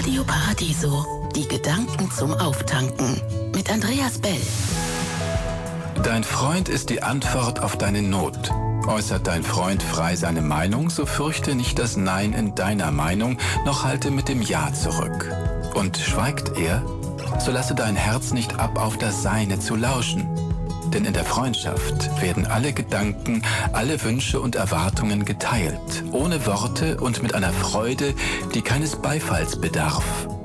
Radio Paradiso, die Gedanken zum Auftanken mit Andreas Bell. Dein Freund ist die Antwort auf deine Not. Äußert dein Freund frei seine Meinung, so fürchte nicht das Nein in deiner Meinung, noch halte mit dem Ja zurück. Und schweigt er, so lasse dein Herz nicht ab, auf das Seine zu lauschen. Denn in der Freundschaft werden alle Gedanken, alle Wünsche und Erwartungen geteilt, ohne Worte und mit einer Freude, die keines Beifalls bedarf.